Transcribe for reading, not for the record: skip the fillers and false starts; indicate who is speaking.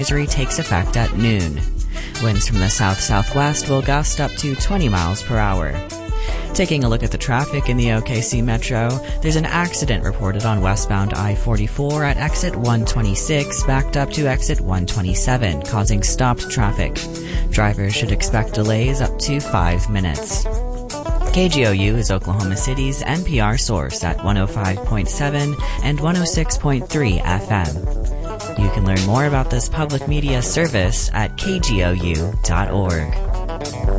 Speaker 1: advisory takes effect at noon. Winds from the south-southwest will gust up to 20 miles per hour. Taking a look at the traffic in the OKC Metro, there's an accident reported on westbound I-44 at exit 126 backed up to exit 127, causing stopped traffic. Drivers should expect delays up to 5 minutes. KGOU is Oklahoma City's NPR source at 105.7 and 106.3 FM. You can learn more about this public media service at kgou.org.